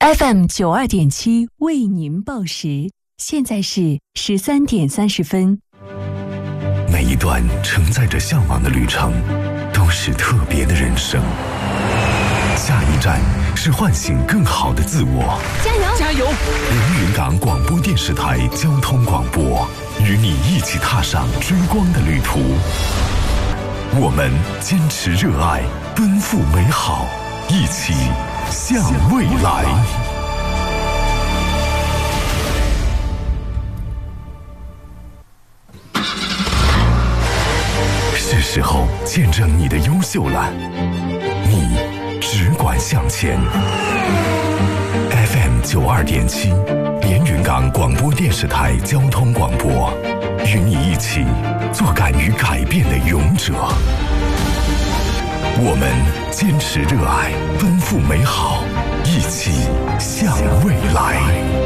FM92.7为您报时，现在是13点30分。 每一段承载着向往的旅程，都是特别的人生。下一站是唤醒更好的自我。 加油！ 加油！ 连云港广播电视台交通广播，与你一起踏上追光的旅途。我们坚持热爱，奔赴美好，一起向未来。是时候见证你的优秀了，你只管向前。FM92.7，连云港广播电视台交通广播，与你一起做敢于改变的勇者。我们坚持热爱，奔赴美好，一起向未来。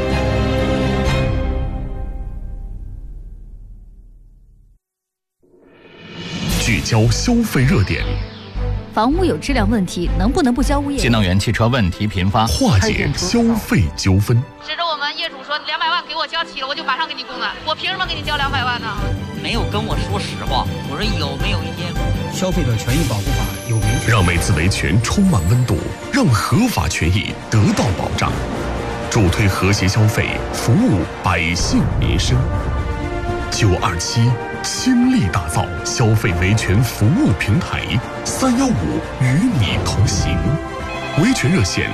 聚焦消费热点， 房屋有质量问题，能不能不交物业？ 新能源汽车问题频发， 化解消费纠纷。 指着我们业主说200万给我交齐了，我就马上给你供了，我凭什么给你交200万呢？ 没有跟我说实话，我说有没有一些消费者权益保护法有明确， 让每次维权充满温度，让合法权益得到保障，助推和谐消费，服务百姓民生。927倾力打造消费维权服务平台，315与你同行。维权热线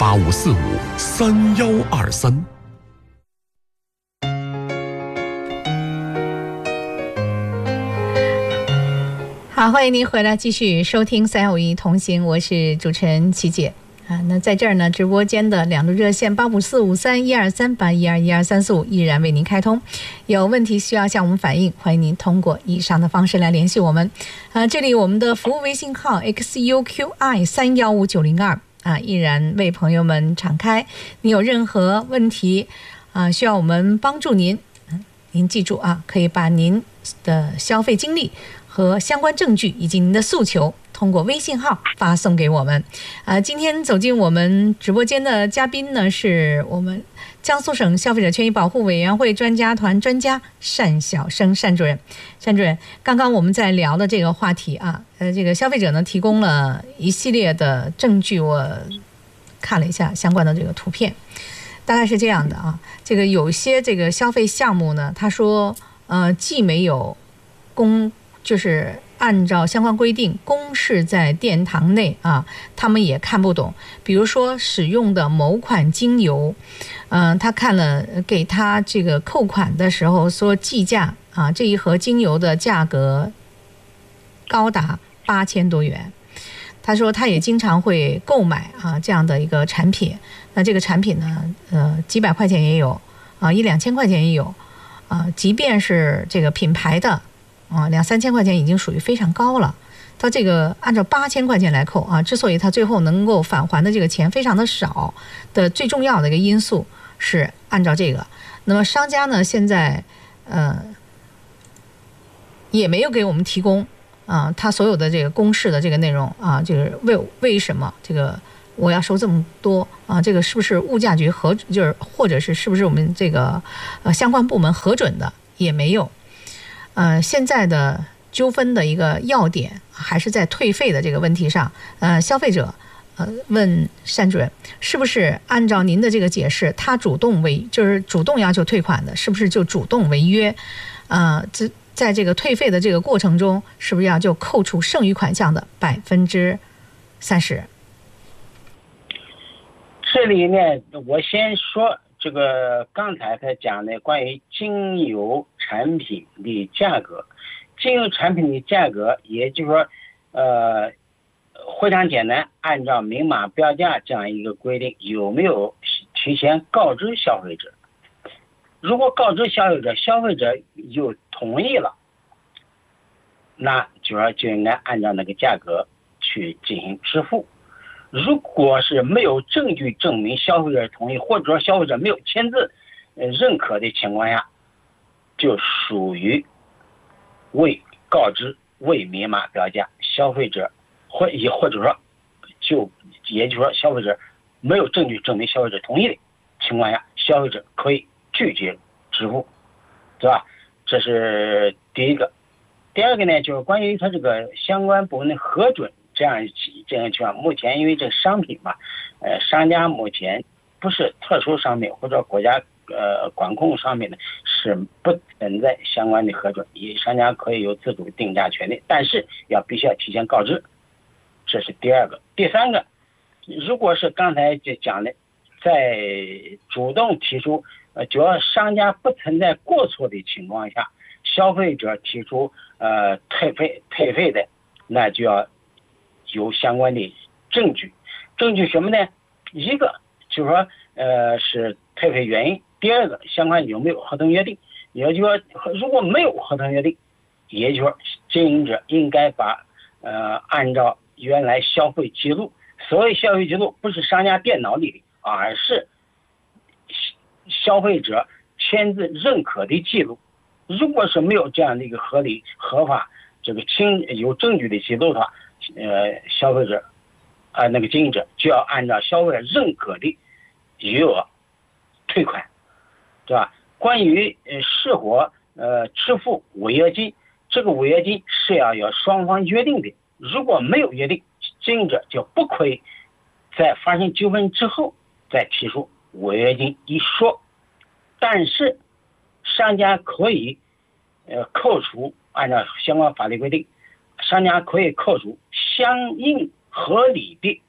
85453123。 好，欢迎您回来继续收听315与你同行，我是主持人琪姐。那在这儿呢，直播间的2路热线8545312381212345依然为您开通。有问题需要向我们反映，欢迎您通过以上的方式来联系我们。这里我们的服务微信号 xuqi315902依然为朋友们敞开。你有任何问题需要我们帮助您，您记住可以把您的消费经历和相关证据以及您的诉求通过微信号发送给我们。今天走进我们直播间的嘉宾呢，是我们江苏省消费者权益保护委员会专家团专家单晓生单主任。单主任，刚刚我们在聊的这个话题这个消费者呢提供了一系列的证据，我看了一下相关的这个图片，大概是这样的这个有些这个消费项目呢，他说既没有就是按照相关规定公示在店堂内他们也看不懂。比如说使用的某款精油，他看了给他这个扣款的时候说计价这一盒精油的价格高达8000多元。他说他也经常会购买这样的一个产品，那这个产品呢几百块钱也有1-2千块钱也有即便是这个品牌的2-3千块钱已经属于非常高了。他这个按照8000块钱来扣之所以他最后能够返还的这个钱非常的少的最重要的一个因素是按照这个。那么商家呢现在也没有给我们提供他所有的这个公示的这个内容就是为什么这个我要收这么多这个是不是物价局就是或者是不是我们这个相关部门核准的也没有。现在的纠纷的一个要点还是在退费的这个问题上。消费者问单主任，是不是按照您的这个解释，他就是主动要求退款的，是不是就主动违约？在这个退费的这个过程中，是不是要就扣除剩余款项的30%？ 这里呢，我先说这个刚才他讲的关于精油产品的价格。精油产品的价格也就是说非常简单，按照明码标价这样一个规定，有没有提前告知消费者？如果告知消费者，消费者又同意了，那就应该按照那个价格去进行支付。如果是没有证据证明消费者同意，或者说消费者没有签字认可的情况下，就属于未告知、未明码标价，消费者或者说也就是说消费者没有证据证明消费者同意的情况下，消费者可以拒绝支付，对吧？这是第一个。第二个呢，就是关于它这个相关部门的核准这样情况，目前因为这商品嘛，商家目前不是特殊商品或者国家管控商品呢，是不存在相关的核准，商家可以有自主定价权利，但是必须要提前告知，这是第二个。第三个，如果是刚才讲的，在主动提出主要商家不存在过错的情况下，消费者提出退费的，那就要有相关的证据什么呢？一个就是说是退费原因，第二个相关有没有合同约定，也就是说如果没有合同约定，也就是说经营者应该把按照原来消费记录，所谓消费记录不是商家电脑里的，而是消费者签字认可的记录。如果是没有这样的一个合理合法这个有证据的记录的话，消费者那个经营者就要按照消费者认可的余额退款，对吧？关于是否支付违约金，这个违约金是要有双方约定的，如果没有约定，经营者就不可以在发生纠纷之后再提出违约金一说，但是商家可以扣除，按照相关法律规定，商家可以扣除相应合理的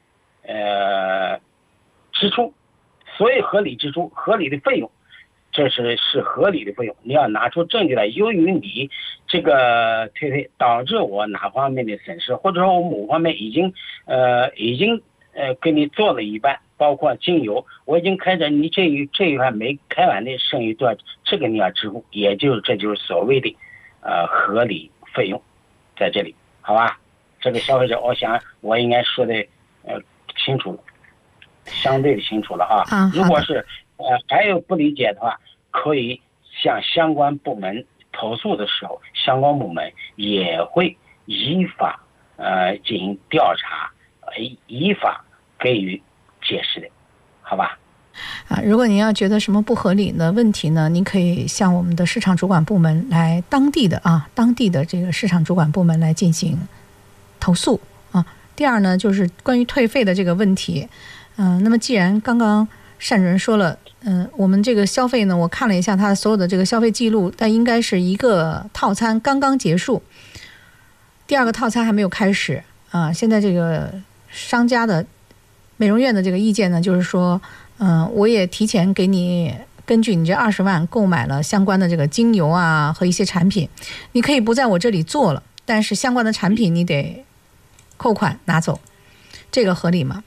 支出，所以合理支出合理的费用，这是合理的费用，你要拿出证据来，由于你这个退费导致我哪方面的损失，或者说我某方面已经给你做了一半，包括精油我已经开展，你这一块没开完的剩余多少，这个你要支付，这就是所谓的合理费用在这里，好吧？这个消费者我想我应该说的清楚了，相对的清楚了啊。如果是还有不理解的话，可以向相关部门投诉的时候，相关部门也会依法进行调查，依法给予解释的，好吧？ 如果您要觉得什么不合理的问题呢，您可以向我们的市场主管部门来当地的这个市场主管部门来进行投诉啊。第二呢，就是关于退费的这个问题，那么既然刚刚单主任说了，我们这个消费呢，我看了一下他所有的这个消费记录，但应该是一个套餐刚刚结束，第二个套餐还没有开始啊。现在这个商家的美容院的这个意见呢，就是说，我也提前给你根据你这20万购买了相关的这个精油啊和一些产品，你可以不在我这里做了，但是相关的产品你得扣款拿走，这个合理吗？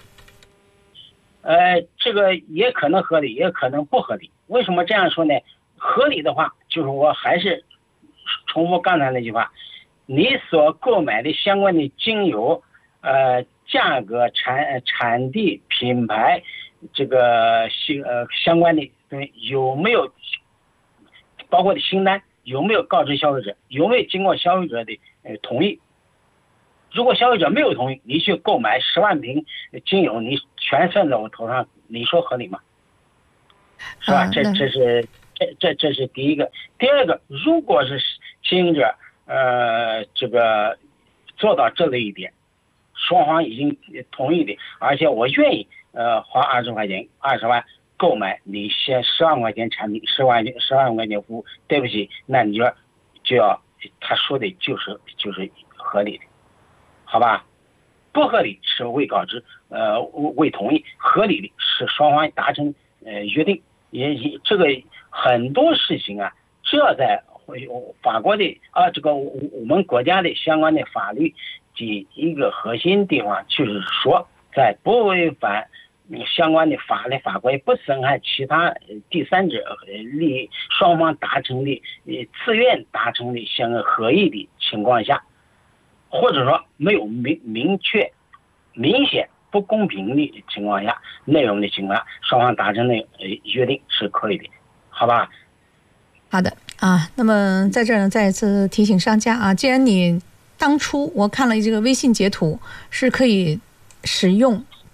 这个也可能合理，也可能不合理。为什么这样说呢？合理的话，就是我还是重复刚才那句话，你所购买的相关的精油，价格、产地、品牌，这个相关的有没有包括的清单，有没有告知消费者，有没有经过消费者的同意？如果消费者没有同意，你去购买10万瓶精油，你全算在我头上，你说合理吗？是吧？这是第一个。第二个，如果是经营者这个做到这类一点，双方已经同意的，而且我愿意花20万购买你先10万块钱产品，10万块钱服务，对不起，那你就要他说的就是合理的，好吧？不合理是未告知，未同意；合理的是双方达成约定。这个很多事情啊，这在法国的这个我们国家的相关的法律的一个核心地方，就是说在不违反相关的法律法规，不损害其他第三者利益，双方达成的自愿达成的相关合意的情况下，或者说没有明显不公平的情况下，内容的情况下，双方达成的约定是可以的，好吧？ 好的啊，那么在这儿呢，再一次提醒商家啊，既然你当初我看了这个微信截图是可以使用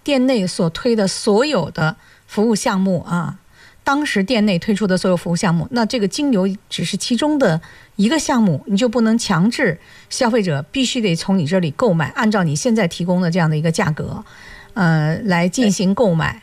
店内所推的所有的服务项目啊，当时店内推出的所有服务项目，那这个精油只是其中的一个项目，你就不能强制消费者必须得从你这里购买，按照你现在提供的这样的一个价格，来进行购买。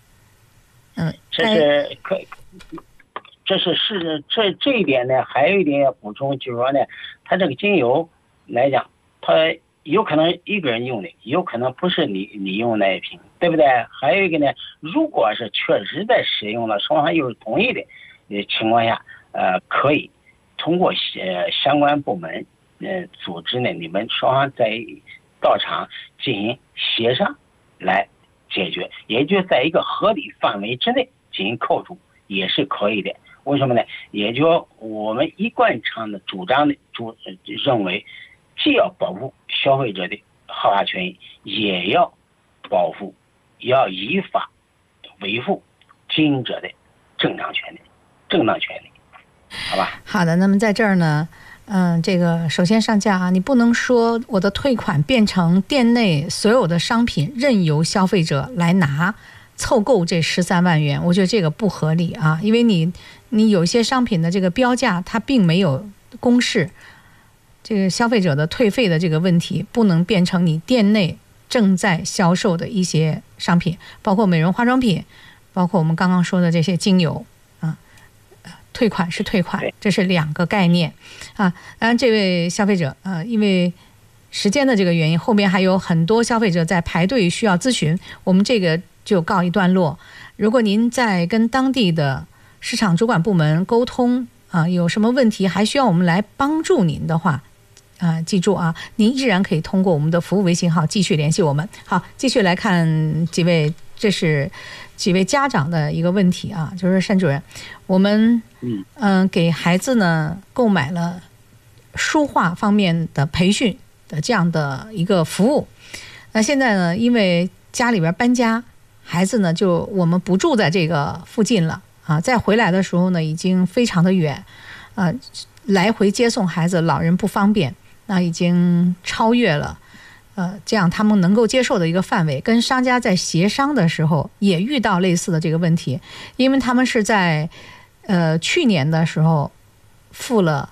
这一点呢，还有一点要补充，就是说呢，它这个精油来讲，它有可能一个人用的，有可能不是你用那一瓶，对不对？还有一个呢，如果是确实在使用了，双方又是同意的情况下，可以通过相关部门组织呢，你们双方在到场进行协商来解决，也就是在一个合理范围之内进行扣除也是可以的。为什么呢？也就我们一贯上的主张的认为，既要保护消费者的合法权益，也要要依法维护经营者的正当权利，好吧？ 好的，那么在这儿呢，这个首先上架啊，你不能说我的退款变成店内所有的商品任由消费者来拿，凑够这13万元，我觉得这个不合理啊，因为你有些商品的这个标价它并没有公示，这个消费者的退费的这个问题不能变成你店内正在销售的一些商品，包括美容化妆品，包括我们刚刚说的这些精油啊，退款是退款，这是2个概念啊。当然，这位消费者因为时间的这个原因，后面还有很多消费者在排队需要咨询，我们这个就告一段落。如果您在跟当地的市场主管部门沟通有什么问题还需要我们来帮助您的话记住啊，您依然可以通过我们的服务微信号继续联系我们。好，继续来看这是几位家长的一个问题啊，就是单主任，我们给孩子呢购买了书画方面的培训的这样的一个服务，那现在呢，因为家里边搬家，孩子呢我们不住在这个附近了啊，再回来的时候呢已经非常的远来回接送孩子老人不方便，那已经超越了这样他们能够接受的一个范围。跟商家在协商的时候也遇到类似的这个问题，因为他们是在去年的时候付了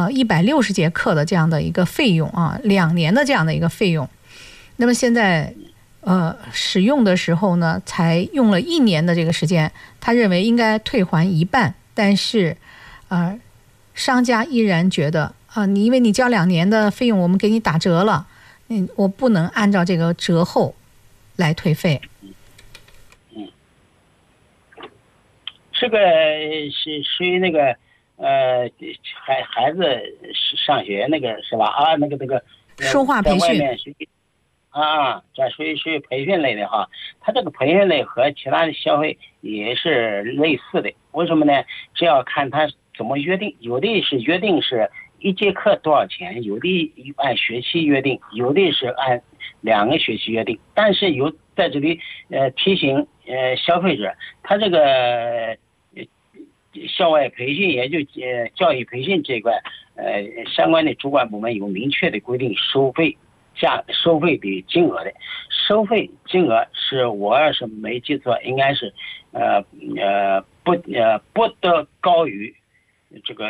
160节课的这样的一个费用啊，2年的这样的一个费用，那么现在使用的时候呢才用了1年的这个时间，他认为应该退还一半，但是商家依然觉得你因为你交2年的费用我们给你打折了，我不能按照这个折后来退费。 这个是属于那个孩子上学那个是吧？那个书画培训这属于培训类的哈。它这个培训类和其他的消费也是类似的。为什么呢？这要看它怎么约定，有的是约定是1节课多少钱，有的按学期约定，有的是按2个学期约定。但是在这里提醒消费者，他这个校外培训也就教育培训这一块相关的主管部门有明确的规定收费的金额的，收费金额是我要是没记错，应该是不得高于这个